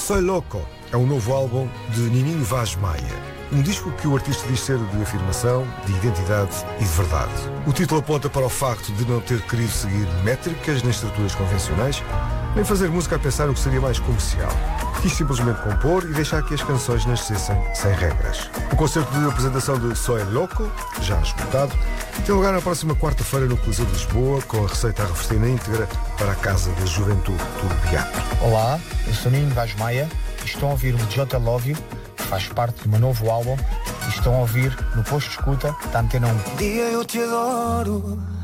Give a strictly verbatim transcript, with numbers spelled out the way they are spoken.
Soy Loco é um novo álbum de Nininho Vaz Maia. Um disco que o artista diz ser de afirmação, de identidade e de verdade. O título aponta para o facto de não ter querido seguir métricas nem estruturas convencionais, nem fazer música a pensar no que seria mais comercial. Quis simplesmente compor e deixar que as canções nascessem sem regras. O concerto de apresentação de Soy Loco, já esgotado, tem lugar na próxima quarta-feira no Coliseu de Lisboa, com a receita a reverter na íntegra para a Casa da Juventude do Teatro. Olá, eu sou Ninho Vaz Maia e estão a ouvir o J Love You, que faz parte do meu novo álbum, e estão a ouvir no Posto de Escuta da Antena um. Dia eu te adoro.